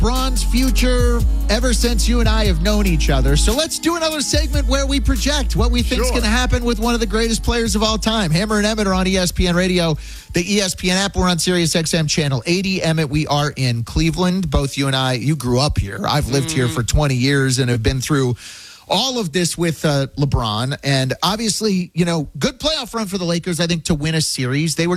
LeBron's future ever since you and I have known each other. So let's do another segment where we project what we think is going to happen with one of the greatest players of all time. Hammer and Emmett are on ESPN Radio, the ESPN app. We're on Sirius XM Channel 80. Emmett, we are in Cleveland. Both you and I, you grew up here. I've lived here for 20 years and have been through all of this with LeBron. And obviously, you know, good playoff run for the Lakers, I think, to win a series. They were